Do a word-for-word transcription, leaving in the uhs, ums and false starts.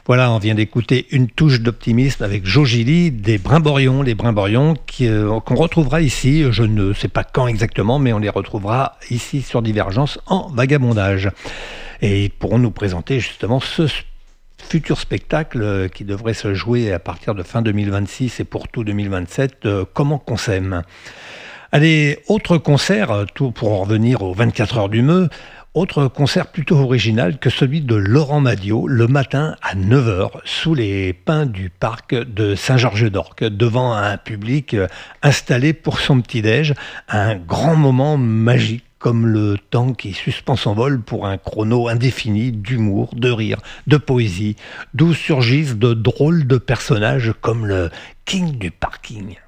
Voilà, on vient d'écouter Une touche d'optimisme avec Joe Gilly des Brimborions, les Brimborions qui, euh, qu'on retrouvera ici, je ne sais pas quand exactement, mais on les retrouvera ici sur Divergence en vagabondage. Et ils pourront nous présenter justement ce futur spectacle qui devrait se jouer à partir de fin deux mille vingt-six et pour tout deux mille vingt-sept, euh, Comment qu'on s'aime. Allez, autre concert, tout pour en revenir aux vingt-quatre heures du Meux, autre concert plutôt original que celui de Laurent Madiot, le matin à neuf heures, sous les pins du parc de Saint-Georges-d'Orques, devant un public installé pour son petit-déj, un grand moment magique, comme le temps qui suspend son vol pour un chrono indéfini d'humour, de rire, de poésie, d'où surgissent de drôles de personnages comme le King du parking.